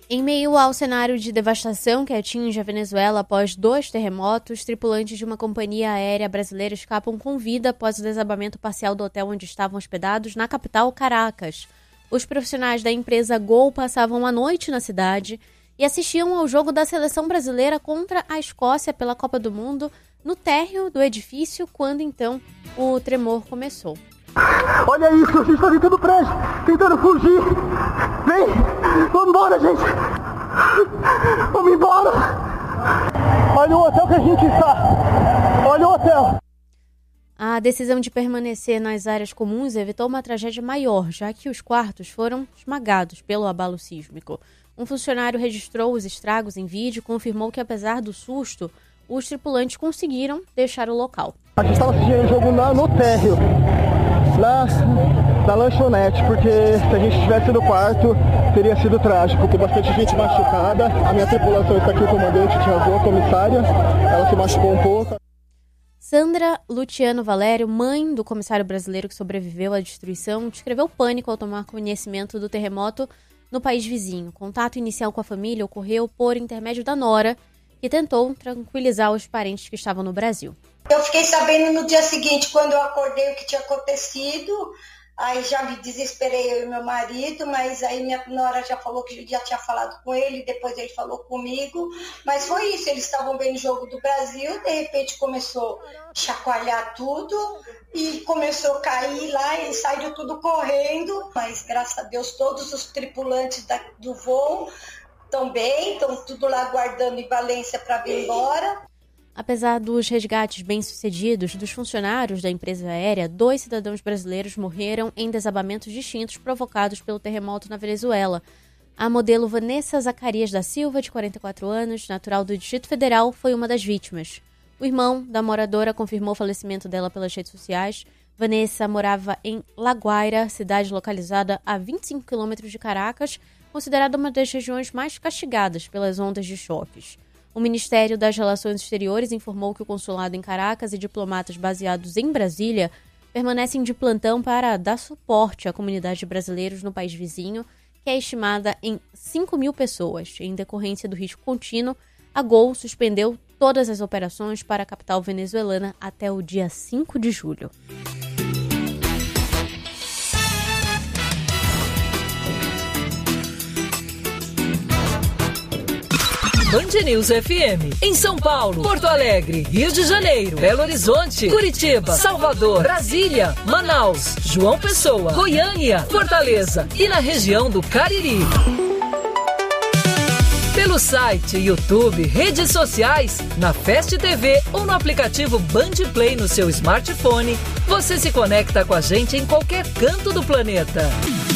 Em meio ao cenário de devastação que atinge a Venezuela após 2 terremotos, tripulantes de uma companhia aérea brasileira escapam com vida após o desabamento parcial do hotel onde estavam hospedados na capital, Caracas. Os profissionais da empresa Gol passavam a noite na cidade e assistiam ao jogo da seleção brasileira contra a Escócia pela Copa do Mundo no térreo do edifício, quando então o tremor começou. Olha isso, a gente tá dentro do prédio, tentando fugir. Vem, vamos embora, gente. Vamos embora. Olha o hotel que a gente está. Olha o hotel. A decisão de permanecer nas áreas comuns evitou uma tragédia maior, já que os quartos foram esmagados pelo abalo sísmico. Um funcionário registrou os estragos em vídeo e confirmou que, apesar do susto, os tripulantes conseguiram deixar o local. A gente estava assistindo o jogo no térreo, na lanchonete, porque se a gente estivesse no quarto, teria sido trágico. Tem bastante gente machucada. A minha tripulação está aqui, o comandante Tiago, a comissária, ela se machucou um pouco. Sandra Luciano Valério, mãe do comissário brasileiro que sobreviveu à destruição, descreveu pânico ao tomar conhecimento do terremoto no país vizinho. O contato inicial com a família ocorreu por intermédio da nora, que tentou tranquilizar os parentes que estavam no Brasil. Eu fiquei sabendo no dia seguinte, quando eu acordei, o que tinha acontecido. Aí já me desesperei, eu e meu marido, mas aí minha nora já falou que já tinha falado com ele, depois ele falou comigo. Mas foi isso, eles estavam vendo o jogo do Brasil, de repente começou a chacoalhar tudo e começou a cair lá e saiu tudo correndo. Mas graças a Deus todos os tripulantes do voo estão bem, estão tudo lá aguardando em Valência para vir embora. Apesar dos resgates bem-sucedidos dos funcionários da empresa aérea, 2 cidadãos brasileiros morreram em desabamentos distintos provocados pelo terremoto na Venezuela. A modelo Vanessa Zacarias da Silva, de 44 anos, natural do Distrito Federal, foi uma das vítimas. O irmão da moradora confirmou o falecimento dela pelas redes sociais. Vanessa morava em La Guaira, cidade localizada a 25 quilômetros de Caracas, considerada uma das regiões mais castigadas pelas ondas de choques. O Ministério das Relações Exteriores informou que o consulado em Caracas e diplomatas baseados em Brasília permanecem de plantão para dar suporte à comunidade de brasileiros no país vizinho, que é estimada em 5.000 pessoas. Em decorrência do risco contínuo, a Gol suspendeu todas as operações para a capital venezuelana até o dia 5 de julho. Band News FM, em São Paulo, Porto Alegre, Rio de Janeiro, Belo Horizonte, Curitiba, Salvador, Brasília, Manaus, João Pessoa, Goiânia, Fortaleza e na região do Cariri. Pelo site, YouTube, redes sociais, na Fast TV ou no aplicativo Band Play no seu smartphone, você se conecta com a gente em qualquer canto do planeta.